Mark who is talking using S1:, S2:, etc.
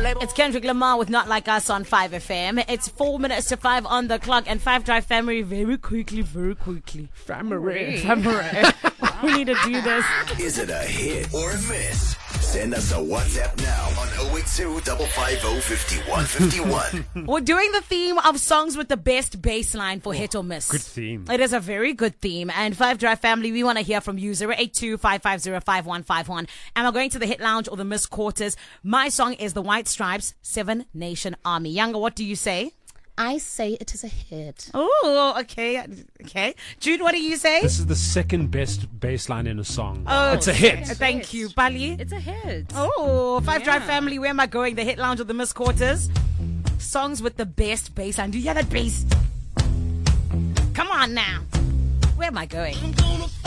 S1: It's Kendrick Lamar with Not Like Us on 5FM. It's 4 minutes to 5 on the clock, and 5 Drive family, very quickly. Family. We need to do this.
S2: Is it a hit or a miss? Send us a WhatsApp now on 082 550 5151.
S1: We're doing the theme of songs with the best bass line for hit or miss.
S3: Good theme.
S1: It is a very good theme. And 5 Drive family, we want to hear from you. 082 550 5151. And we're going to the hit lounge or the Miss Quarters. My song is The White Stripes, Seven Nation Army. Younger, what do you say?
S4: I say it is a hit.
S1: Oh, okay. Jude, what do you say?
S3: This is the second best bass line in a song.
S1: Oh,
S3: it's a hit.
S1: Thank you. Bali?
S4: It's a hit.
S1: Oh, 5 Drive family, where am I going? The hit lounge or the Miss Quarters? Songs with the best bass line. Do you hear that bass? Come on now. Where am I going?